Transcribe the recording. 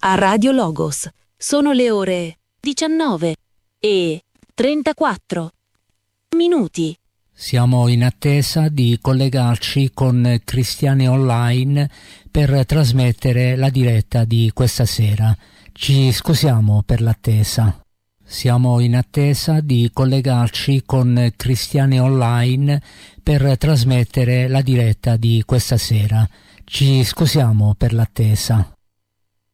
a Radio Logos. Sono le ore 19:34. Siamo in attesa di collegarci con Cristiani Online per trasmettere la diretta di questa sera. Ci scusiamo per l'attesa. Siamo in attesa di collegarci con Cristiani Online per trasmettere la diretta di questa sera. Ci scusiamo per l'attesa.